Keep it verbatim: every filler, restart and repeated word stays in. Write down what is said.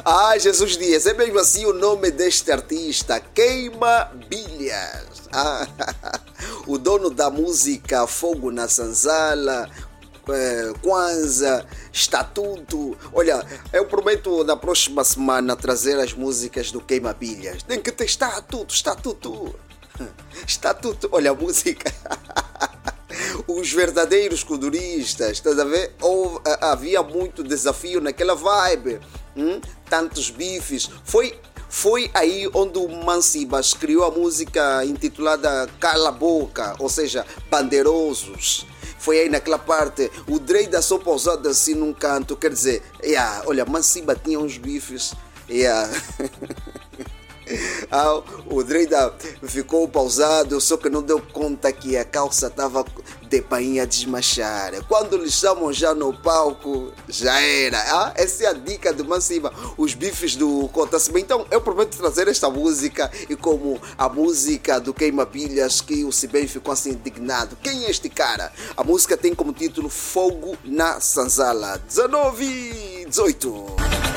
Ah, Jesus Dias, é mesmo assim o nome deste artista, Queima Bilhas. Ah, o dono da música Fogo na Senzala, é, Kwanza, Estatuto. Olha, eu prometo na próxima semana trazer as músicas do Queima Bilhas. Tem que ter estatuto, estatuto. Estatuto, olha a música. Os verdadeiros kuduristas, estás a ver? Houve, havia muito desafio naquela vibe, hum? Tantos bifes. Foi, foi aí onde o Mansibas criou a música intitulada Cala a Boca, ou seja, Bandeirosos. Foi aí naquela parte, o Drey da só pausado assim num canto, quer dizer, yeah, olha, Mansiba tinha uns bifes, yeah. Ah, o Dreyda ficou pausado, só que não deu conta que a calça estava de painha a desmanchar. Quando lhe chamam já no palco, já era. Ah, essa é a dica do Mansiba, os bifes do Conta-se. Então eu prometo trazer esta música, e como a música do Queima Bilhas, que o Sibem ficou assim indignado. Quem é este cara? A música tem como título Fogo na Senzala. dezenove, dezoito.